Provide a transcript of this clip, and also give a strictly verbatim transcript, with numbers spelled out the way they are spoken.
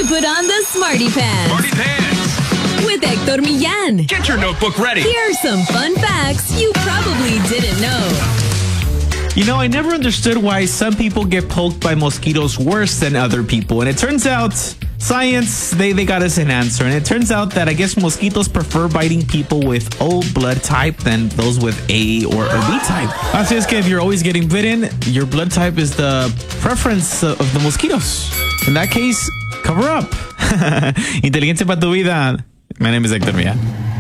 to put on the Smarty Pants. Smarty Pants. With Hector Millán. Get your notebook ready. Here are some fun facts you probably didn't know. You know, I never understood why some people get poked by mosquitoes worse than other people. And it turns out, science, they, they got us an answer. And it turns out that I guess mosquitoes prefer biting people with O blood type than those with A or a B type. Así es que if you're always getting bitten, your blood type is the preference of the mosquitoes. In that case, cover up. Inteligencia para tu vida. My name is Hector Millán.